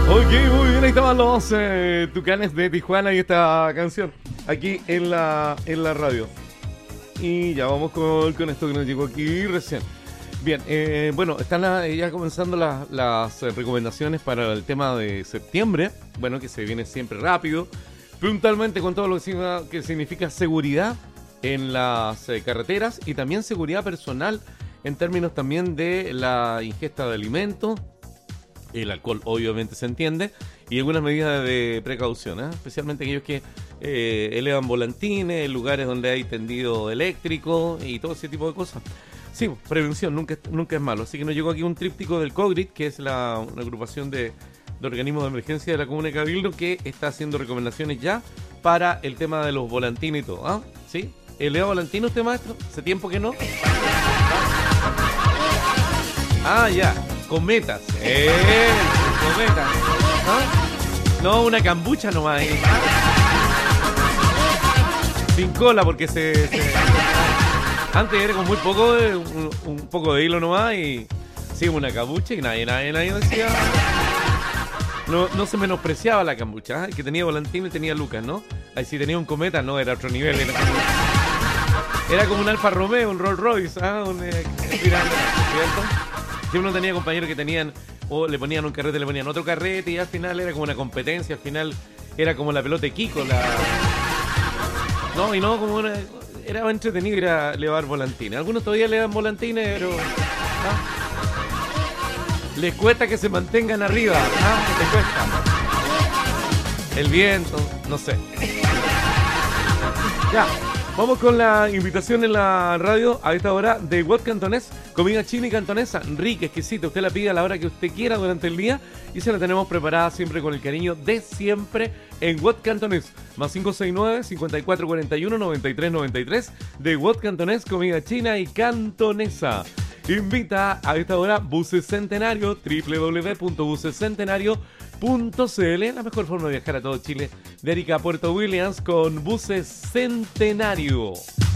Ok, muy bien, ahí estaban los Tucanes de Tijuana y esta canción aquí en la radio. Y ya vamos con esto que nos llegó aquí recién. Bien, bueno, están ya comenzando las recomendaciones para el tema de septiembre. Bueno, que se viene siempre rápido, puntualmente con todo lo que significa seguridad en las carreteras y también seguridad personal en términos también de la ingesta de alimentos. El alcohol obviamente se entiende y algunas medidas de precaución, especialmente aquellos que elevan volantines, lugares donde hay tendido eléctrico y todo ese tipo de cosas. Sí, prevención nunca es malo. Así que nos llegó aquí un tríptico del COGRIT, que es una agrupación de organismos de emergencia de la Comuna de Cabildo, que está haciendo recomendaciones ya para el tema de los volantines y todo. ¿Sí? ¿Eleva volantín usted, maestro? ¿Hace tiempo que no? Ya. Cometas. Cometas. No, una cambucha nomás. Sin cola, porque antes era con muy poco, un poco de hilo nomás y sí, una cambucha y nadie decía. No se menospreciaba la cambucha. El que tenía volantín y tenía Lucas, ¿no? Ahí si tenía un cometa, no, era otro nivel. Era como un Alfa Romeo, un Rolls Royce, ¿cierto? Si uno tenía compañeros que tenían, o le ponían un carrete, le ponían otro carrete, y al final era como una competencia, al final era como la pelota de Kiko, No, y no, como era entretenido ir a elevar volantines. Algunos todavía le dan volantines, pero les cuesta que se mantengan arriba, les cuesta. El viento, no sé. Ya. Vamos con la invitación en la radio a esta hora de Wok Cantonés, comida china y cantonesa, rica, exquisita. Usted la pide a la hora que usted quiera durante el día y se la tenemos preparada siempre con el cariño de siempre en Wok Cantonés. Más 569-5441-9393 de Wok Cantonés, comida china y cantonesa. Invita a esta hora Buses Centenario, www.busescentenario.cl, la mejor forma de viajar a todo Chile, de Arica a Puerto Williams con Buses Centenario.